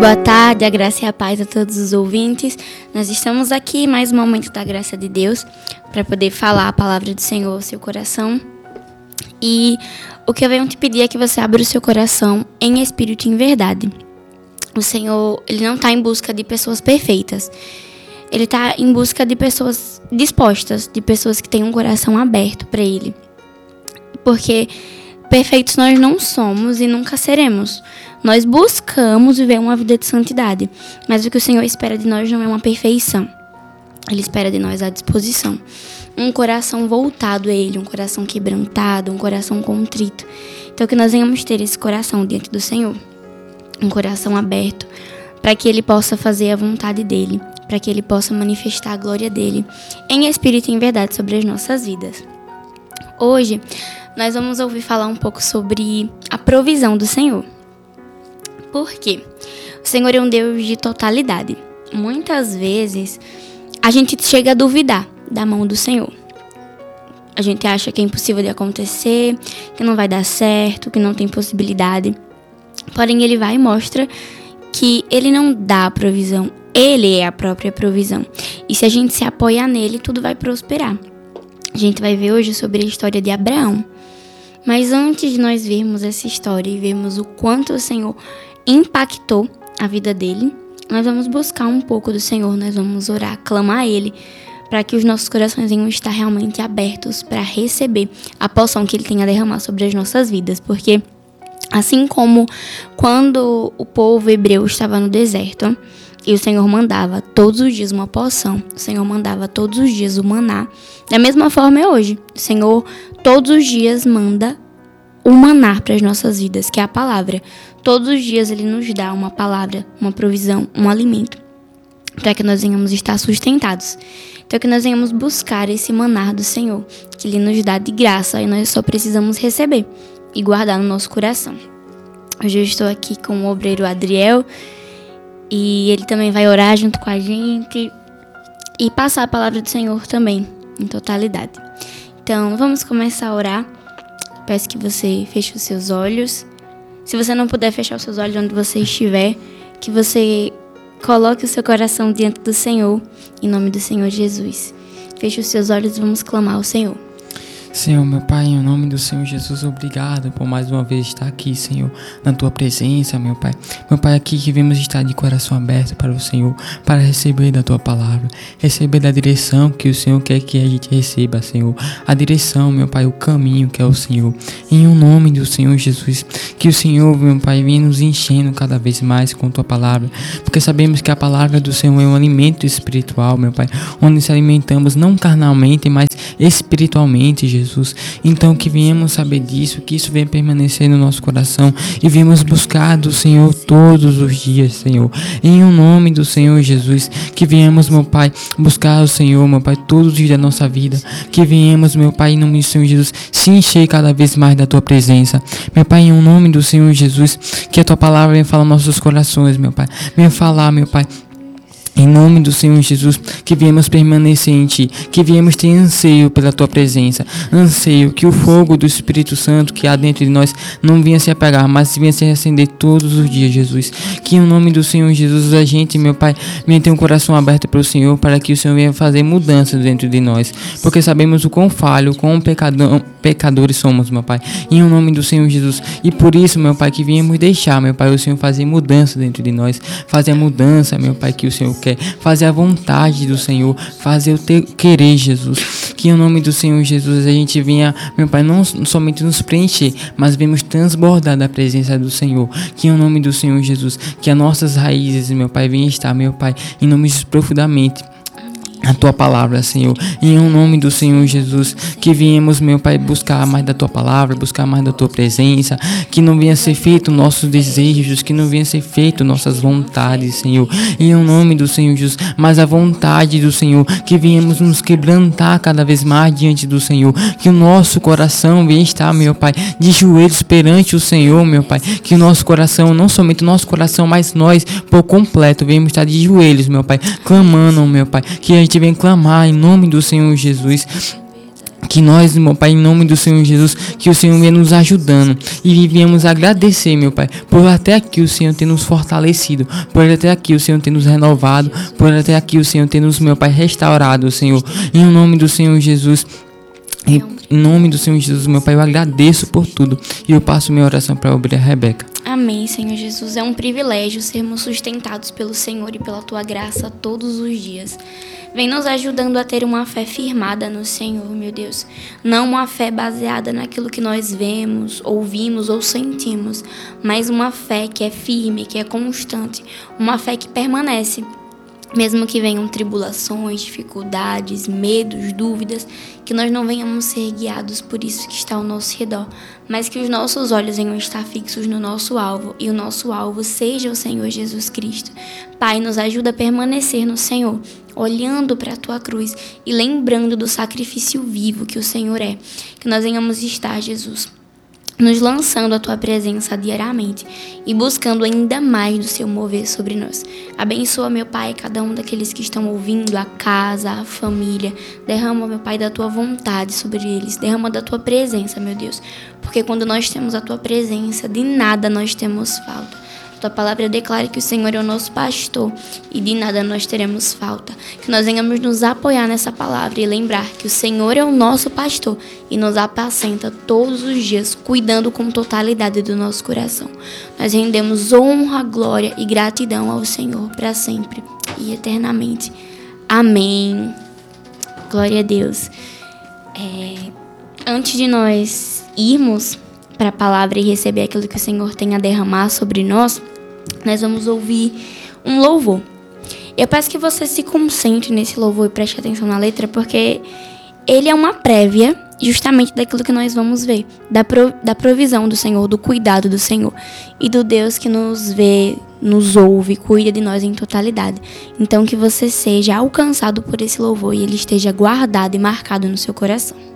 Boa tarde, a graça e a paz a todos os ouvintes. Nós estamos aqui mais um momento da graça de Deus para poder falar a palavra do Senhor ao seu coração. E o que eu venho te pedir é que você abra o seu coração em espírito e em verdade. O Senhor, Ele não está em busca de pessoas perfeitas. Ele está em busca de pessoas dispostas, de pessoas que têm um coração aberto para Ele. Porque perfeitos nós não somos e nunca seremos. Nós buscamos viver uma vida de santidade, mas o que o Senhor espera de nós não é uma perfeição. Ele espera de nós a disposição. Um coração voltado a Ele, um coração quebrantado, um coração contrito. Então que nós venhamos ter esse coração diante do Senhor. Um coração aberto para que Ele possa fazer a vontade dEle, para que Ele possa manifestar a glória dEle em espírito e em verdade sobre as nossas vidas. Hoje nós vamos ouvir falar um pouco sobre a provisão do Senhor. Por quê? O Senhor é um Deus de totalidade. Muitas vezes a gente chega a duvidar da mão do Senhor. A gente acha que é impossível de acontecer, que não vai dar certo, que não tem possibilidade. Porém, Ele vai e mostra que Ele não dá a provisão. Ele é a própria provisão. E se a gente se apoiar nele, tudo vai prosperar. A gente vai ver hoje sobre a história de Abraão. Mas antes de nós vermos essa história e vermos o quanto o Senhor impactou a vida dele, nós vamos buscar um pouco do Senhor, nós vamos orar, clamar a Ele, para que os nossos corações venham estar realmente abertos para receber a porção que Ele tem a derramar sobre as nossas vidas. Porque assim como quando o povo hebreu estava no deserto e o Senhor mandava todos os dias uma porção, o Senhor mandava todos os dias o maná, da mesma forma é hoje. O Senhor todos os dias manda o maná para as nossas vidas, que é a palavra. Todos os dias Ele nos dá uma palavra, uma provisão, um alimento, para que nós venhamos estar sustentados. Então que nós venhamos buscar esse maná do Senhor, que Ele nos dá de graça, e nós só precisamos receber e guardar no nosso coração. Hoje eu estou aqui com o obreiro Adriel, e ele também vai orar junto com a gente e passar a palavra do Senhor também, em totalidade. Então vamos começar a orar. Peço que você feche os seus olhos. Se você não puder fechar os seus olhos onde você estiver, que você coloque o seu coração diante do Senhor, em nome do Senhor Jesus. Feche os seus olhos e vamos clamar ao Senhor. Senhor, meu Pai, em nome do Senhor Jesus, obrigado por mais uma vez estar aqui, Senhor, na Tua presença, meu Pai. Meu Pai, aqui que vemos estar de coração aberto para o Senhor, para receber da Tua palavra, receber da direção que o Senhor quer que a gente receba, Senhor. A direção, meu Pai, o caminho que é o Senhor. Em nome do Senhor Jesus, que o Senhor, meu Pai, venha nos enchendo cada vez mais com Tua palavra, porque sabemos que a palavra do Senhor é um alimento espiritual, meu Pai, onde nos alimentamos não carnalmente, mas espiritualmente, Jesus. Então que viemos saber disso, que isso venha permanecer no nosso coração e viemos buscar do Senhor todos os dias, Senhor. Em nome do Senhor Jesus, que viemos, meu Pai, buscar o Senhor, meu Pai, todos os dias da nossa vida. Que viemos, meu Pai, em nome do Senhor Jesus, se encher cada vez mais da Tua presença. Meu Pai, em nome do Senhor Jesus, que a Tua palavra venha falar nos nossos corações, meu Pai. Venha falar, meu Pai, em nome do Senhor Jesus, que viemos permanecer em Ti, que viemos ter anseio pela Tua presença, anseio que o fogo do Espírito Santo que há dentro de nós não venha se apagar, mas venha se acender todos os dias, Jesus. Que em nome do Senhor Jesus a gente, meu Pai, venha ter um coração aberto para o Senhor, para que o Senhor venha fazer mudanças dentro de nós, porque sabemos o quão falho, quão pecadores somos, meu Pai, em nome do Senhor Jesus. E por isso, meu Pai, que viemos deixar, meu Pai, o Senhor fazer mudança dentro de nós, fazer a mudança, meu Pai, que o Senhor quer, fazer a vontade do Senhor, fazer o teu querer, Jesus. Que em nome do Senhor Jesus a gente venha, meu Pai, não somente nos preencher, mas venhamos transbordar da presença do Senhor. Que em nome do Senhor Jesus, que as nossas raízes, meu Pai, venham estar, meu Pai, em nome de Jesus, profundamente a Tua palavra, Senhor. Em nome do Senhor Jesus, que viemos, meu Pai, buscar mais da Tua palavra, buscar mais da Tua presença, que não venha ser feito nossos desejos, que não venha ser feito nossas vontades, Senhor. Em nome do Senhor Jesus, mas a vontade do Senhor, que viemos nos quebrantar cada vez mais diante do Senhor, que o nosso coração venha estar, meu Pai, de joelhos perante o Senhor, meu Pai, que o nosso coração, não somente o nosso coração, mas nós, por completo, venhamos estar de joelhos, meu Pai, clamando, meu Pai, que a gente vem clamar em nome do Senhor Jesus, Que nós, meu Pai, em nome do Senhor Jesus, que o Senhor venha nos ajudando e viemos agradecer, meu Pai, por até aqui o Senhor ter nos fortalecido, por até aqui o Senhor ter nos renovado, por até aqui o Senhor ter nos, meu Pai, restaurado, Senhor. Em nome do Senhor Jesus, em nome do Senhor Jesus, meu Pai, eu agradeço por tudo e eu passo minha oração para a obreira Rebeca. Amém, Senhor Jesus. É um privilégio sermos sustentados pelo Senhor e pela Tua graça todos os dias. Vem nos ajudando a ter uma fé firmada no Senhor, meu Deus. Não uma fé baseada naquilo que nós vemos, ouvimos ou sentimos, mas uma fé que é firme, que é constante, uma fé que permanece. Mesmo que venham tribulações, dificuldades, medos, dúvidas, que nós não venhamos ser guiados por isso que está ao nosso redor, mas que os nossos olhos venham estar fixos no nosso alvo e o nosso alvo seja o Senhor Jesus Cristo. Pai, nos ajuda a permanecer no Senhor, olhando para a Tua cruz e lembrando do sacrifício vivo que o Senhor é. Que nós venhamos estar, Jesus, nos lançando à Tua presença diariamente e buscando ainda mais do Seu mover sobre nós. Abençoa, meu Pai, cada um daqueles que estão ouvindo, a casa, a família. Derrama, meu Pai, da Tua vontade sobre eles. Derrama da Tua presença, meu Deus. Porque quando nós temos a Tua presença, de nada nós temos falta. Tua palavra declara que o Senhor é o nosso pastor e de nada nós teremos falta. Que nós venhamos nos apoiar nessa palavra e lembrar que o Senhor é o nosso pastor e nos apacenta todos os dias, cuidando com totalidade do nosso coração. Nós rendemos honra, glória e gratidão ao Senhor para sempre e eternamente. Amém. Glória a Deus. Antes de nós irmos para a palavra e receber aquilo que o Senhor tem a derramar sobre nós vamos ouvir um louvor. Eu peço que você se concentre nesse louvor e preste atenção na letra, porque ele é uma prévia justamente daquilo que nós vamos ver, da provisão do Senhor, do cuidado do Senhor e do Deus que nos vê, nos ouve, cuida de nós em totalidade. Então que você seja alcançado por esse louvor e ele esteja guardado e marcado no seu coração.